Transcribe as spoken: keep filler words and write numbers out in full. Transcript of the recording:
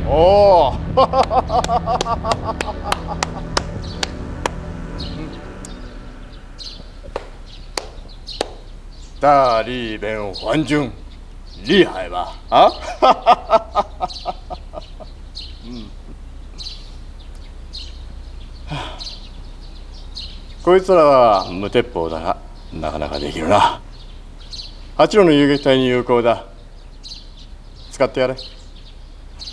おお大力变环境，厉害吧？啊！嗯，こいつらは無鉄砲だがなかなかできるな。八郎の遊撃隊に有効だ。使ってやれ。